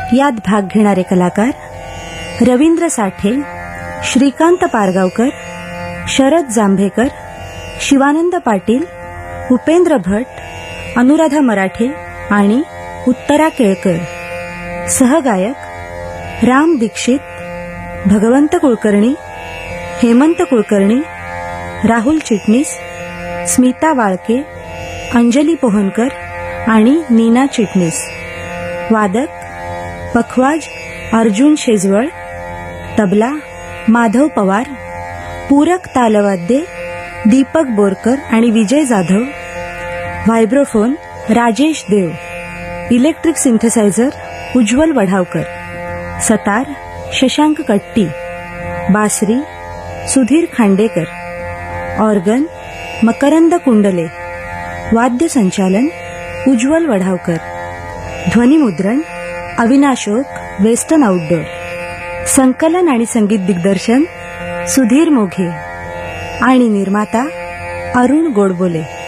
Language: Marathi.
यात भाग घेणारे कलाकार रवींद्र साठे, श्रीकांत पारगावकर, शरद जांभेकर, शिवानंद पाटील, उपेंद्र भट, अनुराधा मराठे आणि उत्तरा केळकर. सहगायक राम दीक्षित, भगवंत कुलकर्णी, हेमंत कुलकर्णी, राहुल चिटणीस, स्मिता वाळके, अंजली पोहनकर आणि नीना चिटणीस. वादक पखवाज अर्जुन शेजवळ, तबला माधव पवार, पूरक तालवाद्ये दीपक बोरकर आणि विजय जाधव, व्हायब्रोफोन राजेश देव, इलेक्ट्रिक सिंथेसायझर उज्ज्वल वढावकर, सतार शशांक कट्टी, बासरी सुधीर खांडेकर, ऑर्गन मकरंद कुंडले, वाद्यसंचालन उज्ज्वल वढावकर, ध्वनिमुद्रण अविनाश ओक, वेस्टर्न आउटडोर. संकलन आणि संगीत दिग्दर्शन सुधीर मोघे आणि निर्माता अरुण गोडबोले.